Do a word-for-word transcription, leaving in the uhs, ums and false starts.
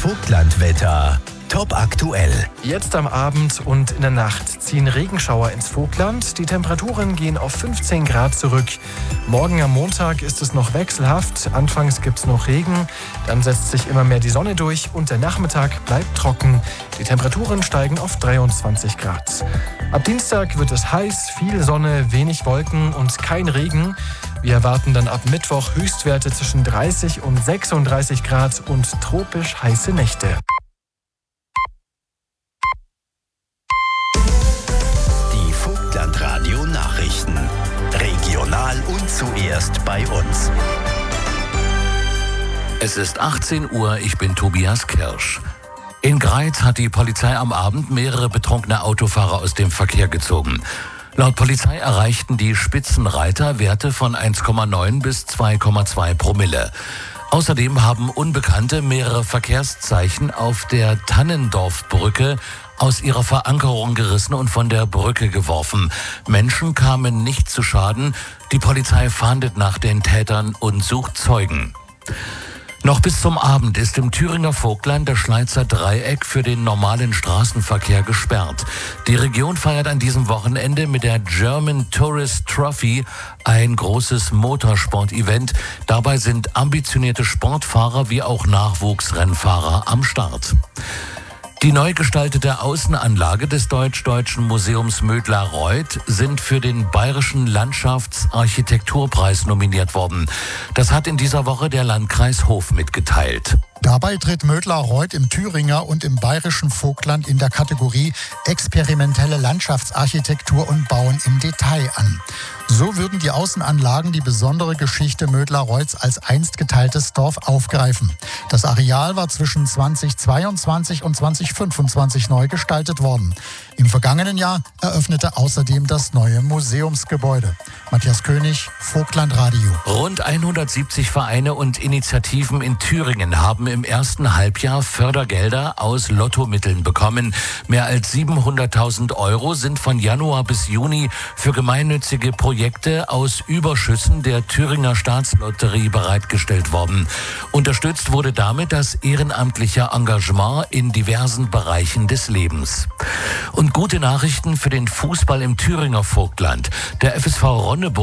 Vogtlandwetter. Top aktuell. Jetzt am Abend und in der Nacht ziehen Regenschauer ins Vogtland. Die Temperaturen gehen auf fünfzehn Grad zurück. Morgen am Montag ist es noch wechselhaft. Anfangs gibt es noch Regen. Dann setzt sich immer mehr die Sonne durch und der Nachmittag bleibt trocken. Die Temperaturen steigen auf dreiundzwanzig Grad. Ab Dienstag wird es heiß, viel Sonne, wenig Wolken und kein Regen. Wir erwarten dann ab Mittwoch Höchstwerte zwischen dreißig und sechsunddreißig Grad und tropisch heiße Nächte. Radio Nachrichten. Regional und zuerst bei uns. Es ist achtzehn Uhr, ich bin Tobias Kirsch. In Greiz hat die Polizei am Abend mehrere betrunkene Autofahrer aus dem Verkehr gezogen. Laut Polizei erreichten die Spitzenreiter Werte von eins Komma neun bis zwei Komma zwei Promille. Außerdem haben Unbekannte mehrere Verkehrszeichen auf der Tannendorfbrücke aus ihrer Verankerung gerissen und von der Brücke geworfen. Menschen kamen nicht zu Schaden. Die Polizei fahndet nach den Tätern und sucht Zeugen. Noch bis zum Abend ist im Thüringer Vogtland das Schleizer Dreieck für den normalen Straßenverkehr gesperrt. Die Region feiert an diesem Wochenende mit der German Tourist Trophy ein großes Motorsport-Event. Dabei sind ambitionierte Sportfahrer wie auch Nachwuchsrennfahrer am Start. Die neu gestaltete Außenanlage des Deutsch-Deutschen Museums Mödlar-Reuth sind für den Bayerischen Landschaftsarchitekturpreis nominiert worden. Das hat in dieser Woche der Landkreis Hof mitgeteilt. Dabei tritt Mödlar-Reuth im Thüringer und im bayerischen Vogtland in der Kategorie experimentelle Landschaftsarchitektur und Bauen im Detail an. So würden die Außenanlagen die besondere Geschichte Mödlar-Reuths als einst geteiltes Dorf aufgreifen. Das Areal war zwischen zweitausendzweiundzwanzig und zweitausendfünfundzwanzig neu gestaltet worden. Im vergangenen Jahr eröffnete außerdem das neue Museumsgebäude. Matthias König, Vogtland Radio. Rund hundertsiebzig Vereine und Initiativen in Thüringen haben im ersten Halbjahr Fördergelder aus Lottomitteln bekommen. Mehr als siebenhunderttausend Euro sind von Januar bis Juni für gemeinnützige Projekte aus Überschüssen der Thüringer Staatslotterie bereitgestellt worden. Unterstützt wurde damit das ehrenamtliche Engagement in diversen Bereichen des Lebens. Und gute Nachrichten für den Fußball im Thüringer Vogtland. Der F S V Ronneburg